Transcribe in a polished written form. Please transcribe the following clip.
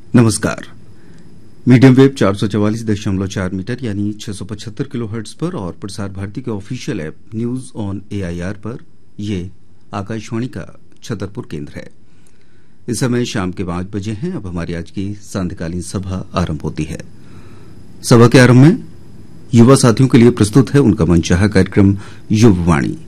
नमस्कार। Medium wave 444.4 metre यानी 675 kilohertz पर और प्रसार भारती के official app news on AIR पर ये आकाशवाणी का छतरपुर केंद्र है। इस समय शाम के 5 बजे हैं। अब हमारी आज की सांध्यकालीन सभा आरंभ होती है। सभा के आरंभ में युवा साथियों के लिए प्रस्तुत है उनका मनचाहा कार्यक्रम युववाणी।